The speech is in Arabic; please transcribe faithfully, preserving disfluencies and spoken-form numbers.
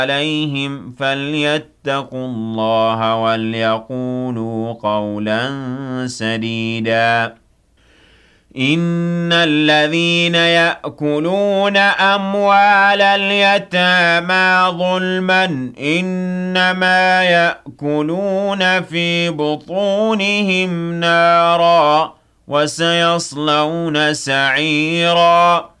عليهم فليتقوا الله وليقولوا قولا سديدا إن الذين يأكلون أموال اليتامى ظلما إنما يأكلون في بطونهم نارا وسيصلون سعيرا